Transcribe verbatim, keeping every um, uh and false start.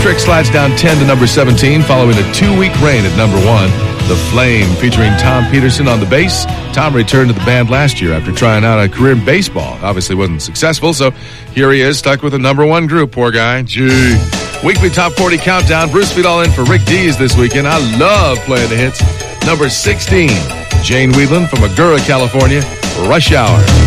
Electric slides down ten to number seventeen following a two-week reign at number one. The Flame, featuring Tom Peterson on the bass. Tom returned to the band last year after trying out a career in baseball. Obviously wasn't successful, so here he is, stuck with a number one group, poor guy. Gee. Weekly Top forty Countdown. Bruce Feedall in for Rick Dees this weekend. I love playing the hits. Number sixteen, Jane Whelan from Agoura, California, Rush Hour.